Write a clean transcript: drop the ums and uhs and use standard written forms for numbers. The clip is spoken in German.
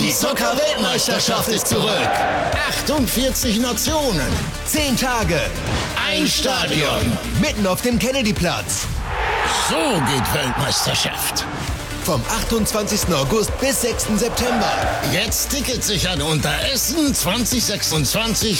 Die Soccer-Weltmeisterschaft ist zurück. 48 Nationen. 10 Tage. Ein Stadion. Mitten auf dem Kennedyplatz. So geht Weltmeisterschaft. Vom 28. August bis 6. September. Jetzt Tickets sichern unter essen2026